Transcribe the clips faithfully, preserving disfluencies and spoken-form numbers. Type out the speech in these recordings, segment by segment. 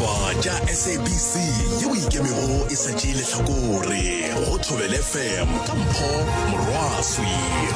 ditaba tša S A B C yeo ikemego e šetše lehlakore go Thobela F M ka Mpho Morwaswi.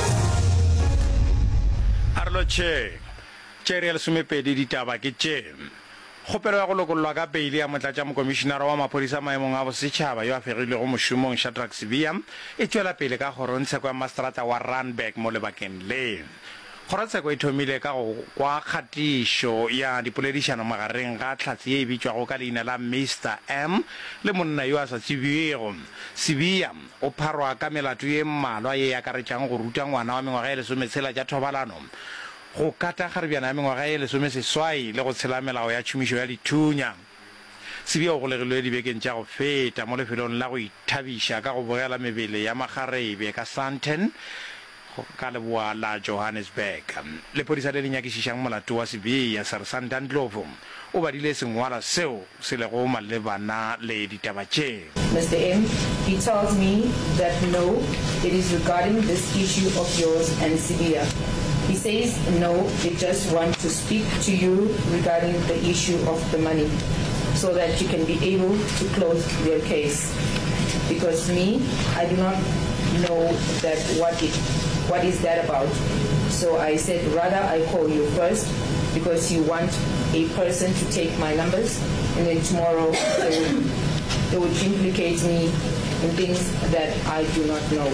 Arlo tše tšere le somepedi ditaba ke tše kgopelo ya go lokololwa ka peile ya motlatša mokomišinara wa maphodisa maemong a bosetšhaba yo a fegilwego mošomong Shadrack Sibiya e tšwela pele ka kgorotsheko ya maseterata wa Randburg mo lebakeng le kgorotsheko e thomile ka go kwa kgatišo ya dipoledišano magareng ga tlhatsi ye e bitšwago ka leina la Mister M le monna yo a sa tsebiwego. Sibiya o pharwa ka melato ye mmalwa ye e akaretšang go ruta ngwana wa mengwaga ye lesometshela tša thobalano, go kata kgaribjana ya mengwaga ye lesomeseswai le go tshela melao ya tšhomišo ya dithunya. Sibiya o golegilwe dibekeng tša go feta mo lefelong la go ithabiša ka go bogela mebele ya makgarebe ka Sandton ka leboa la Johannesburg. Lephodisa le le nyakišišang molato wa Sibiya Sersanta Ndlovu o badile sengwala seo se lego malebana le ditaba tše. Mister M, he tells me that no, it is regarding this issue of yours and Sibiya. He says no, they just want to speak to you regarding the issue of the money so that you can be able to close their case. Because me, I do not know that what it, what is that about. So I said rather I call you first because you want a person to take my numbers and then tomorrow they would, they would implicate me in things that I do not know.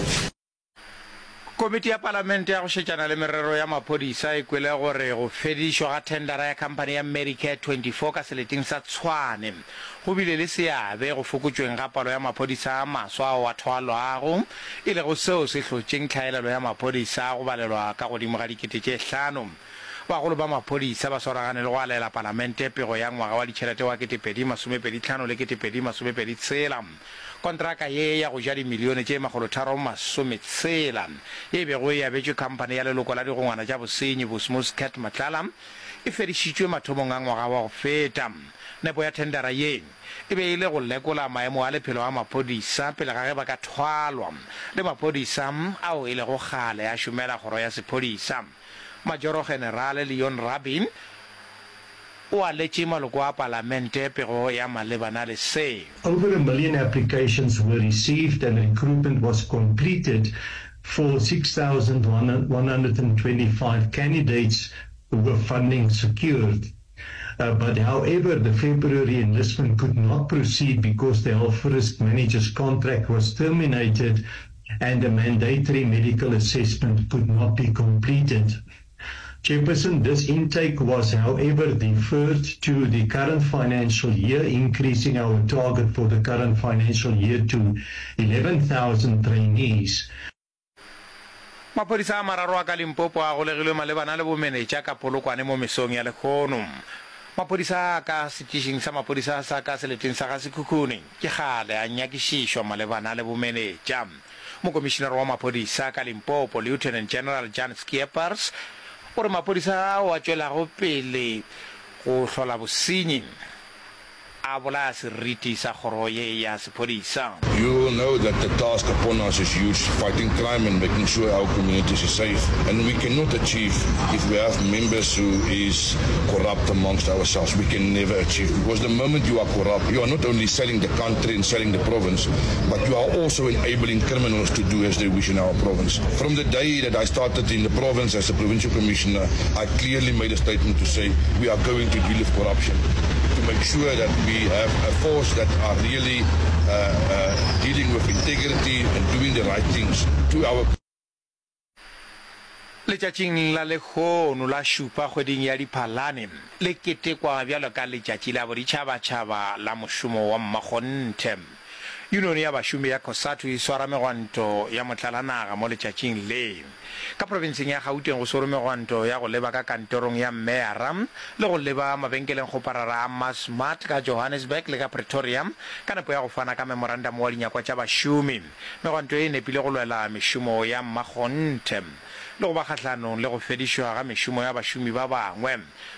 Komiti ya Palamente ya go šetšana le merero ya maphodisa e kwele gore go fedišwa ga tendera ya khampani ya Medicare twenty-four ka seleteng sa Tshwane go bile le seabe go fokotšweng ga palo ya maphodisa a maswa ao a thwalwago e le go seo se hlotšeng tlhaelelo ya maphodisa go balelwa ka godimo ga dikete tše hlano. Bagolo ba maphodisa ba swaragane le go alela Palamente pego ya ngwaga wa ditšhelete wa ketepedi masomepedi tlhano le ketepedi masomepedi tshela. Kontraka ye ya go ja dimilione tše magolo tharo masome tshela e bego e abetšwe khampani ya leloko la digongwana tša bosenyi Bosmoscat Matlala e fedišitšwe mathomong a ngwaga wa go feta. Nepo ya tendera ye e be e le go lekola maemo a lephelo a maphodisa pele ga ge ba ka thwalwa le maphodisa ao e le go kgale a šomela kgoro ya sephodisa. Majoro General Leon Rabin o aletše maloko a Palamente pego ya malebana le se. Over a million applications were received and recruitment was completed for six thousand one hundred twenty-five candidates who were funding secured. Uh, but however, the February enlistment could not proceed because the health risk manager's contract was terminated and a mandatory medical assessment could not be completed. Chairperson, this intake was, however, deferred to the current financial year, increasing our target for the current financial year to eleven thousand trainees. Maphodisa a mararo a ka Limpopo a golegilwe malebana le bomenetša ka polokwane mo mesong ya lekgono. Maphodisa a ka setišing sa maphodisa sa ka seleteng sa ga Sekhukhune ke kgale a nyakišišwa malebana le bomenetša. Mokomišinara wa maphodisa ka Limpopo Lieutenant General Jan Skeepers gore maphodisa o a tšwelago pele go hlola bosenyi a bolaya seriti sa kgoro ye ya sephodisa. You know that the task upon us is huge, fighting crime and making sure our communities are safe. And we cannot achieve if we have members who is corrupt amongst ourselves. We can never achieve. Because the moment you are corrupt, you are not only selling the country and selling the province, but you are also enabling criminals to do as they wish in our province. From the day that I started in the province as a provincial commissioner, I clearly made a statement to say we are going to deal with corruption, to make sure that we have a force that are really uh, uh, dealing with integrity and doing the right things to our. Letšatšing la lekgono la šupa kgweding ya Diphalane le ketekwa bjalo ka letšatši la boditšhabatšhaba la mošomo wa mmakgonthe. Union ya bašomi ya COSATU e swara megwanto ya motlalanaga mo letšatšing le ka provinseng ya Gauteng go swara megwanto ya go leba ka kantorong ya Meyara le go leba mabenkeleng go parara a Massmart ka Johannesburg le ka Pretoria ka nepo ya go fana ka memorandum wa dinyakwa tša bašomi. Megwanto e nepile go lwela mešomo ya mmakgonthe le go ba kgahlanong le go fedišwa ga mešomo ya bašomi ba bangwe.